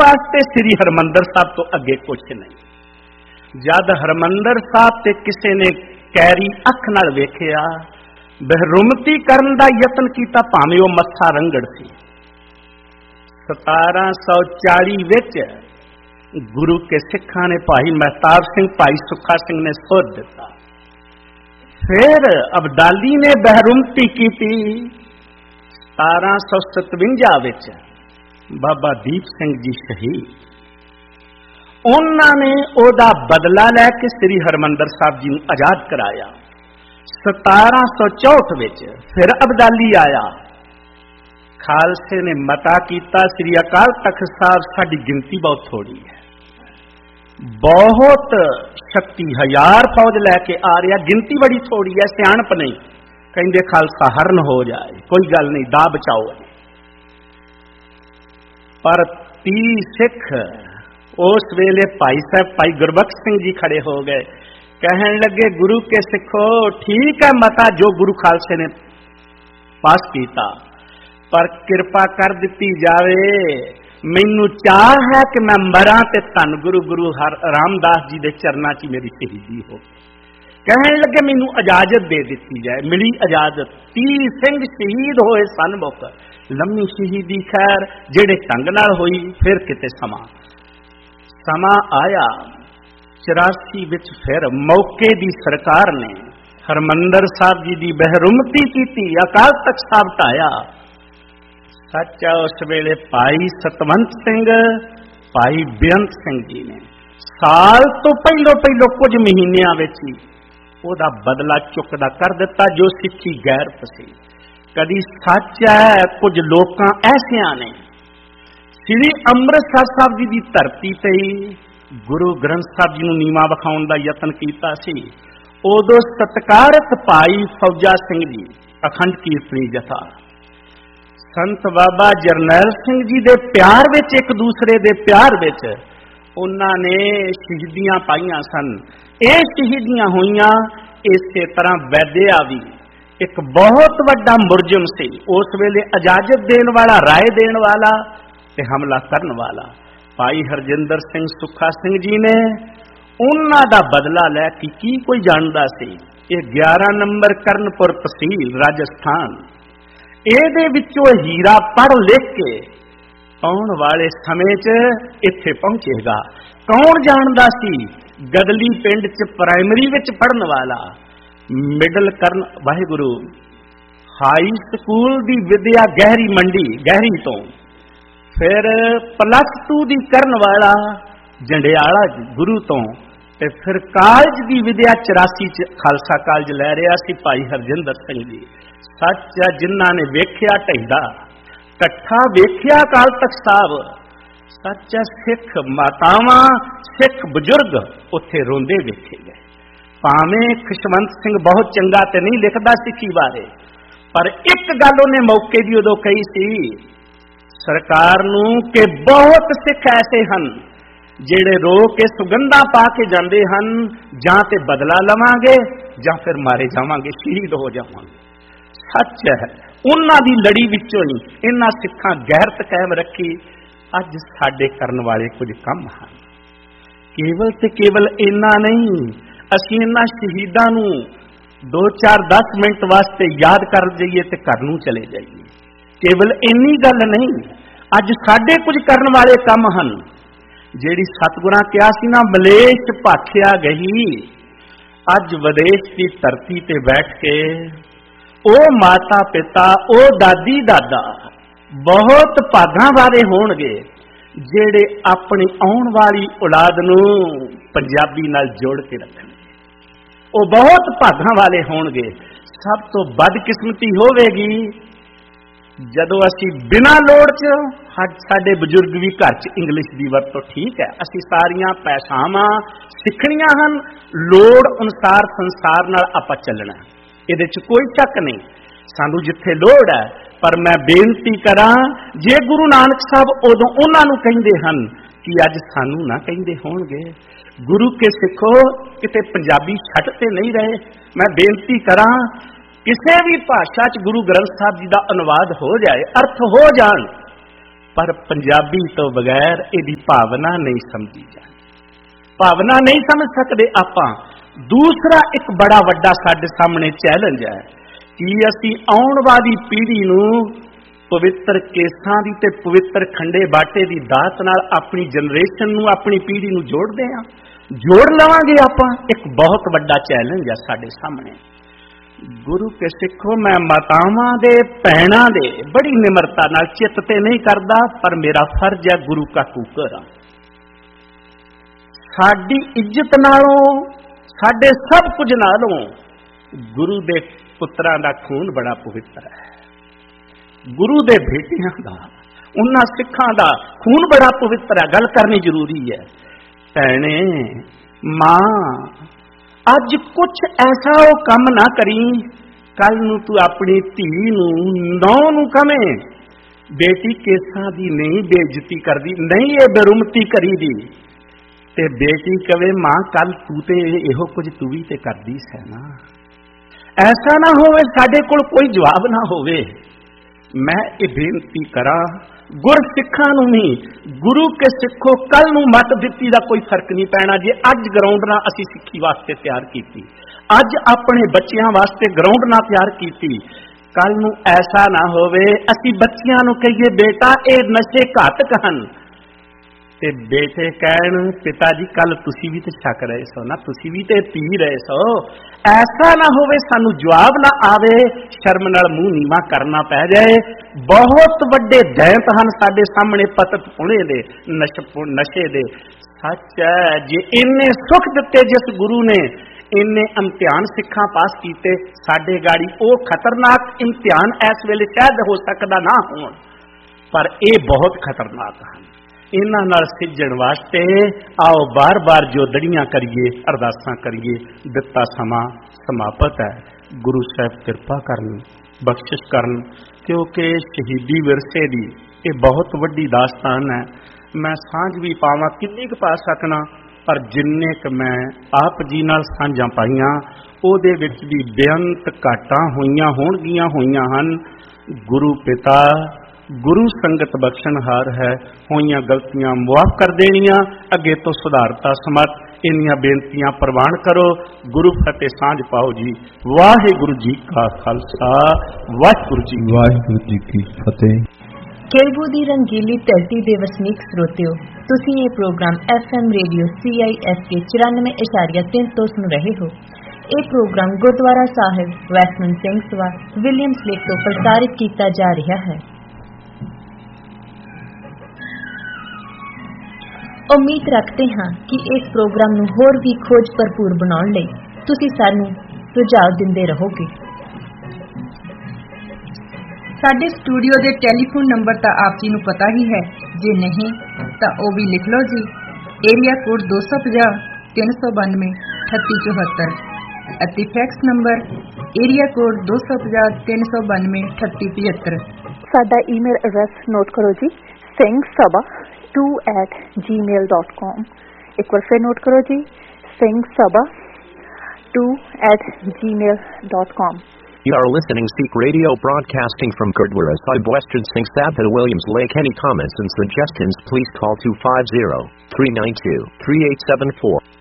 वास्ते श्री हरमंदर साहब तो अगे कुछ नहीं। जद हरमंदर साहब ते किसी ने कैरी अख नाल वेखिया, बहरूमती करन दा यतन कीता, भावें वो मत्था रंगड़ सी। 1740 विच गुरु के सिखां ने भाई महताब सिंह, भाई सुखा सिंह ने सुर दिता। फिर अबदाली ने बहरूमती की। 1757 विच बाबा दीप सिंह जी शहीद, उन्होंने ओदा बदला लैके श्री हरमंदर साहब जी नूं आजाद कराया। 1764 विच फिर अबदाली आया, खालसे ने मता कीता, श्री अकाल तख्त साहब साडी गिनती बहुत थोड़ी है, बहुत शक्ति 1000 फौज लैके आ रहा, गिनती बड़ी थोड़ी है, सियाणप नहीं, कहंदे खालसा हरण हो जाए, कोई गल नहीं, दा बचाओ। पर 30 सिख उस वेले भाई साहब भाई गुरबख्श सिंह जी खड़े हो गए, कहन लगे गुरु के सिखो ठीक है मता जो गुरु खालसे ने पास कीता, पर कृपा कर दी जावे, मैनू चाह है कि मैं मरा ते धन गुरु रामदास जी के चरणा च मेरी शहीदी हो। कहन लगे मैनू इजाजत दे दी जाए, मिली इजाजत। 30 सिंह शहीद होए सन मुक, लम्मी शहीदी खैर जेड़े ढंग नाल होई, फिर किते समा आया 84 विच फिर मौके दी सरकार ने हरमंदर साहब जी दी बहरूमती की, अकाल तख्त साहब ढाया। सच है उस वेले भाई सतवंत सिंह, भाई बेअंत सिंह जी ने साल तो पहलो कुछ महीनों विच ही ओदा बदला चुकदा कर दिता, जो सिੱਖੀ गैरत सी। कदी सच है कुछ लोग ऐसिया ने श्री अमृतसर साहब जी की धरती ते गुरु ग्रंथ साहब जी नूं नीवा विखाउण दा यतन कीता सी। उदों सत्कारत भाई फौजा सिंह जी अखंड कीर्तनी जथा, संत बाबा जरनैल सिंह जी दे प्यार विच, एक दूसरे दे प्यार विच उन्होंने शहीदियां पाईयां सन। ये शहीदियां होईयां इसे तरह वैद्या भी एक बहुत वड्डा मुरजम सी, उस वेले इजाजत देने वाला, राय देने वाला ते हमला करने वाला। भाई हरजिंदर सिंह सुखा सिंह जी ने उन्हां दा बदला लैके की कोई जानदा सी। ये 11 नंबर करनपुर तहसील राजस्थान, ਇਹਦੇ ਵਿੱਚੋਂ हीरा पढ़ लिख के आने वाले समय च इत्थे पहुंचेगा। कौन जानदा सी? गदली पिंड च प्राइमरी विच पढ़न वाला, मिडल करन वाहिगुरु हाई स्कूल दी विद्या गहरी मंडी गहरी तो, फिर +2 दी करन वाला जंडियाला गुरु तो, ते फिर कालज दी विद्या 84 च खालसा कालज लै रहा सी भाई हरजिंदर सिंह जी। सच है जिन्हां ने वेख्या ढैंडा कट्ठा वेख्या अकाल तख्त साहब, सच है सिख मातावां सिख बजुर्ग उत्थे रोंदे वेखे गए। भावें खुशवंत सिंह बहुत चंगा ते नहीं लिखदा सिੱਖੀ बारे, पर एक गल उन्हें मौके दी उदों कही सी सरकार नूं कि बहुत सिख ऐसे हैं जेड़े रो के सुगंधा पा के जाते हैं, जां ते बदला लवांगे जां फिर मारे जावांगे, शहीद हो जावांगे। सच है उन्हां दी लड़ी विचों ही इन्हां सिखां गैरत कायम रखी। अज साडे करन वाले कुछ काम हैं, केवल ते केवल इन्ना नहीं, असीं इन्हां शहीदां नूं 2-4-10 मिनट वास्ते याद कर जाइए ते घर नूं चले जाइए, केवल इन्नी गल नहीं। अज साडे कुछ करन वाले काम हैं जिहड़ी सतगुरां कहा सी ना, मलेश भाखिया गई। अज विदेश की धरती ते बैठ के ओ माता पिता, ओ दादी दादा बहुत भागां वाले होणगे जिहड़े अपनी आउण वाली औलाद नूं पंजाबी नाल जोड़ के रखणगे। वो बहुत भागां वाले होणगे। सब तो बदकिस्मती होवेगी जदों असीं बिना लोड़ च, साडे बजुर्ग भी घर च इंग्लिश की वरतों ठीक है, असीं सारियां पैसावां सिੱਖਣੀਆਂ हैं, लोड़ अनुसार संसार नाल आपां चलना, इहदे च कोई शक नहीं, सानू जिथे लोड़ है। पर मैं बेनती करा, जे गुरु नानक साहब उदों उन्हां नूं कहिंदे हन कि अज सानू ना कहिंदे होणगे, गुरु के सिखो किते पंजाबी छट ते नहीं रहे। मैं बेनती करा किसी भी भाषा च गुरु ग्रंथ साहब जी का अनुवाद हो जाए, अर्थ हो जान, पर पंजाबी तो बगैर इहदी भावना नहीं समझी जाती। भावना नहीं समझ सकते आपां। दूसरा एक बड़ा वड्डा साडे सामने चैलेंज है कि असीं आउण वाली पीढ़ी नूं पवित्र केसां दी ते पवित्र खंडे बाटे दी दात नाल अपनी जनरेशन नूं, अपनी पीढ़ी नूं जोड़दे हां। जोड़ लवांगे आपां, एक बहुत वड्डा चैलेंज है साडे सामने। गुरु के सिखो, मैं मातावां दे भैणां दे बड़ी निमरता नाल चित ते नहीं करदा, पर मेरा फर्ज है गुरु का कुकर हां। साडी इज्जत नालों, साडे सब कुछ नालों गुरु दे पुत्रां दा खून बड़ा पवित्र है। गुरु दे बेटियां दा, उन्हां सिखां दा खून बड़ा पवित्र है। गल करनी जरूरी है। भैणे, मां, अज कुछ ऐसा वो कम ना करी, कल नूं तू अपनी धी नूं, नौ नूं कवें बेटी केसां दी नहीं बेइज्जती करदी, नहीं ये बेरुमती करी दी, ते बेटी कवे मां कल तू ते इहो कुछ तू भी ते करदी सै ना। ऐसा ना होवे साडे कोल कोई जवाब ना होवे। मैं ये बेनती करा गुर सिखां नूं नहीं, गुरु के सिखो कल नूं मत दित्ती दा कोई फर्क नहीं पैना। जे अज ग्राउंड ना असी सिक्खी वास्ते तैयार कीती, अज अपने बच्चियां वास्ते ग्राउंड ना तैयार कीती, कल नूं ऐसा ना होवे असी बच्चियां नूं कहिए बेटा ये नशे घातक हन, ते बेटे कहण पिता जी कल तुसी भी ते छक रहे सो ना, तुसी भी ते पी रहे सो। ऐसा ना होवे सानू जवाब ना आवे, शर्म नाल मूंह नीवा करना पै जाए। बहुत वड्डे दैंत हन साडे सामने पतत पुणे दे, नशे दे। सच है, जे इन्ने सुख दिते जिस गुरु ने, इन्ने इम्तिहान सिखां पास कीते, साडे गाड़ी ओ खतरनाक इम्तिहान इस वेले शायद हो सकदा ना होण, पर ये बहुत खतरनाक हन। इन्हां नाल सिजण वास्ते आओ बार बार जो दड़ियां करिए, अरदासां करिए। दिता समा समाप्त है। गुरु साहब कृपा करन, बख्शिश करन, क्योंकि शहीदी विरसे दी ये बहुत वड्डी दास्तान है। मैं सांझ भी पावां किन्नी क पा सकना, पर जिन्ने क मैं आप जी नाल सांझां पाईआं ओहदे विच भी बेअंत घाटां होईआं होईआं हन। गुरु पिता गुरु संगत बख्शनहार है, होईयां गलतियां मुआफ कर देनियां, अगे तो सुधारता समर्थ। इन्नियां बेनतियां प्रवान करो। गुरु फतेह सांझ पाओ जी। वाहिगुरु जी का खालसा, वाहिगुरु जी की फतेह। केलबू दी रंगीली धरती दे वसनीक श्रोतिओ, तुसीं ये प्रोग्राम FM रेडियो CISK 94.3 तो सुन रहे हो। ਇਹ प्रोग्राम गुरुद्वारा साहिब वैष्णव ਸਿੰਘ ਸਭਾ विलियम्स लेक तो प्रसारित किया जा रहा है। उम्मीद रखते हैं कि इस प्रोग्राम नूं होर भी खोज भरपूर बनाउण लई तुसीं सानूं सुझाव दिंदे रहोगे। साडे स्टूडियो दे टैलीफोन नंबर तां आप जी नूं पता ही है, जे नहीं तां ओह भी लिख लो जी। एरिया कोड 250 392 3874 अते फैक्स नंबर एरिया कोड 250 392 3875। साडा ईमेल एड्रैस नोट करो जी, singhsabha2@gmail.com। एक बार फिर नोट करो जी, singhsabha2@gmail.com। You are listening Sikh Radio broadcasting from Gurdwara Sahib Western Singh Sabha Williams Lake. Any comments and suggestions please call 250-392-3874.